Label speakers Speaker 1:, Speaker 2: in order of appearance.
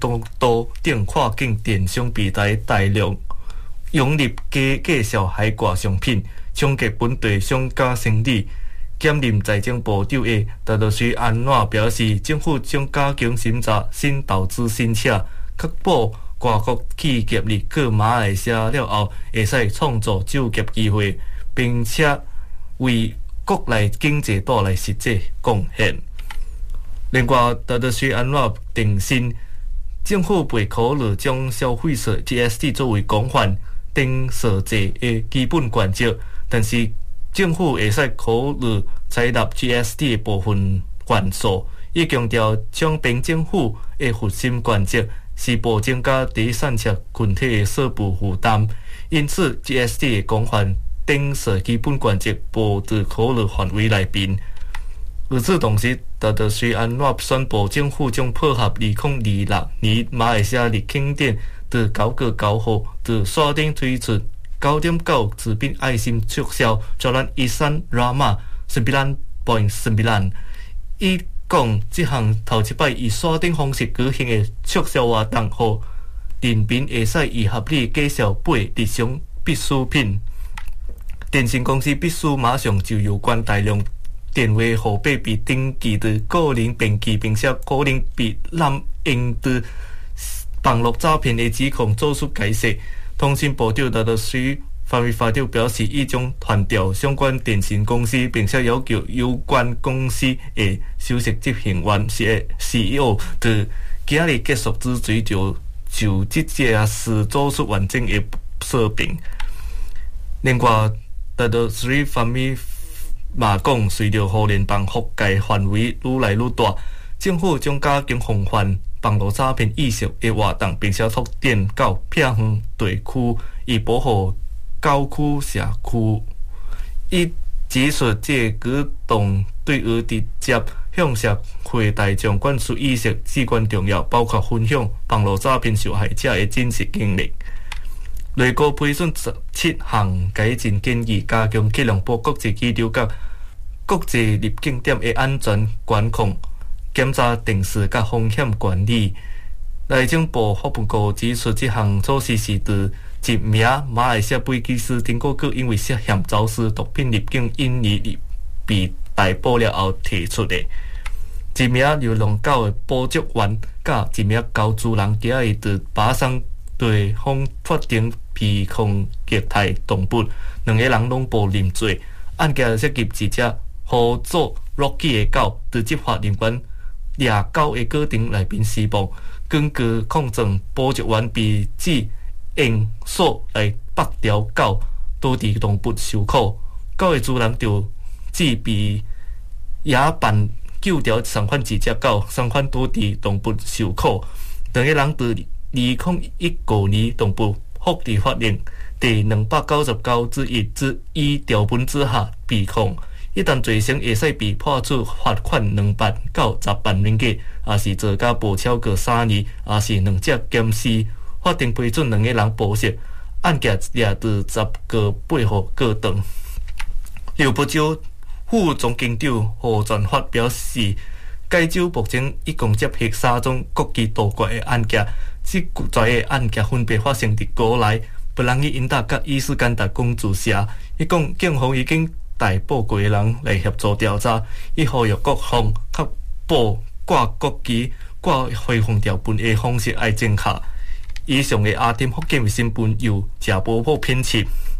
Speaker 1: 都等跨境电商平台大量涌入介绍海外商品，冲击本地商家生意。兼任财政部长的达德斯安娜表示，政府将加强审查新投资申请，确保外国企业入去马来西亚了后，会使创造就业机会，并且为国内经济带来实际贡献。另外，达德斯安娜重申，政府未考虑将消费税 GST 作为广泛定税制的基本原则，但是政府会使考虑采纳 GST 的部分元素。伊强调，双边政府的核心原则是不增加第三者群体的税负负担，因此 GST 的广泛定税基本原则不在考虑范围内边。与此同时，达德斯安娜宣布，政府将配合2026年马来西亚入境店在9月9号在线顶推出9.9治病爱心促销Jalan Ihsan Rahmah 9.9。伊讲，这项头一摆以线顶方式举行的促销活动，让人民会使以合理价钱买日常必需品。电信公司必须马上就有关大量电话号码被登记的个人编辑，并且可能被滥用的网络诈骗的指控做出解释。通讯部长达德斯法律法长表示，已将传调相关电信公司，并且要求有关公司的首席执行员 CEO 在今日结束之前就这件事做出完整的说明。另外，达德斯方面嘛讲，随着互联网覆盖范围愈来愈大，政府将加强防范网络诈骗意识的活动，并且拓展到偏远地区，以保护郊区社区。伊指出，这举动对于直接向社会大众灌输意识至关重要，包括分享网络诈骗受害者的真实经历。内阁批准17项改进建议，加强吉隆坡国际机场甲国际入境点的安全管控、检查定时甲风险管理。内政部发布告指出，这项措施是对一名马来西亚飞机师丁国哥因为涉嫌走私毒品入境印尼被逮捕了后提出的。一名流浪狗的捕捉员甲一名狗主人今日在巴生对方法庭被控虐待动物，两个人拢无认罪。案件涉及一只呼做 Rocky 的狗，在执法人员掠狗的过程内面死亡。根据控证，捕捉员被指用锁来绑条狗，导致动物受苦。狗的主人就指被野办救条相反一只狗，相反导致动物受苦。两个人在2019年动物福利法令第299之1之1条文之下被控。一旦罪成，会使被判处罚款2万到10万ringgit，也是坐驾无超过3年，也是2只监视。法庭批准两个人保释，案件也在10个8号告长。刘伯洲副总警长何传发表示，该州目前一共接获3宗国际盗掘的案件，这些个案件分别发生在古来、布朗伊因达甲伊斯干达公主社。伊讲，警方已经逮捕几个人来协助调查，伊呼吁各方确保挂国旗、挂恢复条本的方式要正确。以上的阿丁福建卫新闻由谢波波编辑。